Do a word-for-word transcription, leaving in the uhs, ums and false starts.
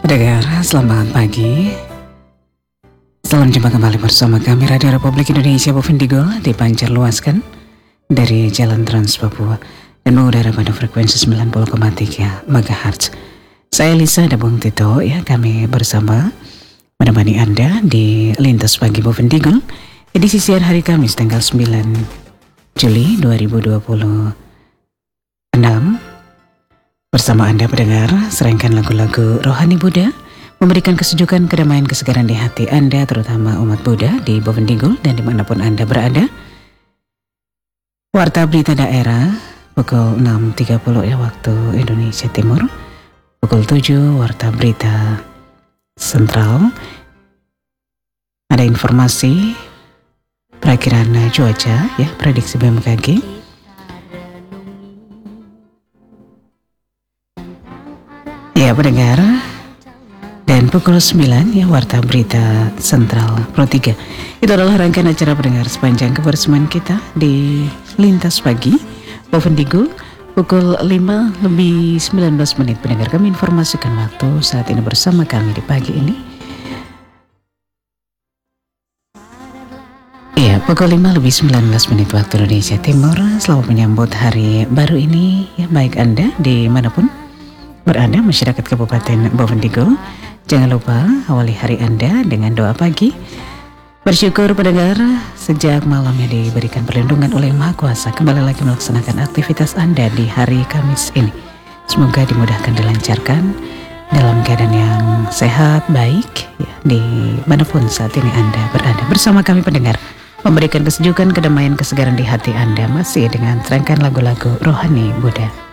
Pendengar, selamat pagi. Salam jumpa kembali bersama kami Radio Republik Indonesia Bovendigul dipancarluaskan dari Jalan Trans Papua dan mengudara pada frekuensi sembilan puluh koma tiga megahertz. Saya Lisa dan Bung Tito ya, kami bersama menemani Anda di Lintas Pagi Bovendigul edisi siang hari Kamis tanggal sembilan Juli dua ribu dua puluh enam. Bersama Anda pendengar, serangkan lagu-lagu rohani Buddha memberikan kesejukan, kedamaian, kesegaran di hati Anda, terutama umat Buddha di Bovendigul dan dimanapun Anda berada. Warta berita daerah pukul enam tiga puluh ya waktu Indonesia Timur, pukul tujuh warta berita sentral. Ada informasi perakiran cuaca ya, prediksi B M K G. Ya pendengar, dan pukul sembilan ya warta berita sentral Pro tiga. Itu adalah rangkaian acara pendengar sepanjang kebersamaan kita di Lintas Pagi Bovendigul. Pukul lima lebih sembilan belas menit pendengar, kami informasikan waktu saat ini bersama kami di pagi ini. Ya, pukul lima lebih sembilan belas menit waktu Indonesia Timur. Selamat menyambut hari baru ini ya, baik Anda dimanapun berada, masyarakat Kabupaten Bovendigul. Jangan lupa awali hari Anda dengan doa pagi. Bersyukur pendengar, sejak malamnya diberikan perlindungan oleh Yang Maha Kuasa, kembali lagi melaksanakan aktivitas Anda di hari Kamis ini. Semoga dimudahkan, dilancarkan dalam keadaan yang sehat, baik ya, di manapun saat ini Anda berada. Bersama kami pendengar, memberikan kesejukan, kedamaian, kesegaran di hati Anda masih dengan serangkaian lagu-lagu rohani Buddha.